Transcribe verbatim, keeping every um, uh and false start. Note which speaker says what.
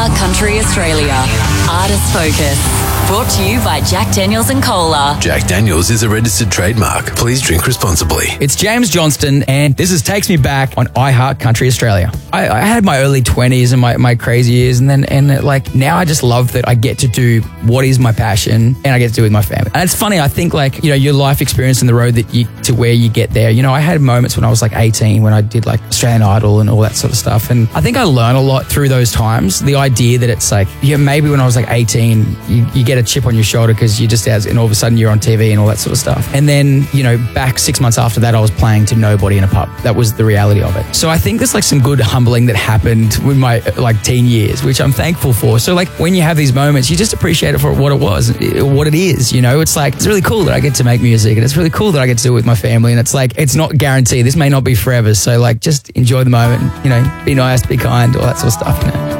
Speaker 1: iHeart Country Australia. Artist Focus. Brought to you by Jack Daniels and Cola.
Speaker 2: Jack Daniels is a registered trademark. Please drink responsibly.
Speaker 3: It's James Johnston, and this is Takes Me Back on iHeart Country Australia. I, I had my early twenties and my, my crazy years, and then and like now I just love that I get to do what is my passion, and I get to do it with my family. And it's funny, I think like, you know, your life experience and the road that you to where you get there. You know, I had moments when I was like eighteen when I did like Australian Idol and all that sort of stuff, and I think I learned a lot through those times. The idea that it's like, yeah, maybe when I was like eighteen, you, you get a chip on your shoulder because you just as and all of a sudden you're on T V and all that sort of stuff. And then, you know, back six months after that, I was playing to nobody in a pub. That was the reality of it. So I think there's like some good humbling that happened with my like teen years, which I'm thankful for. So like when you have these moments, you just appreciate it for what it was, what it is. You know, it's like, it's really cool that I get to make music, and it's really cool that I get to do it with my family. And it's like, it's not guaranteed. This may not be forever. So like, just enjoy the moment. You know, be nice, be kind, all that sort of stuff. You know.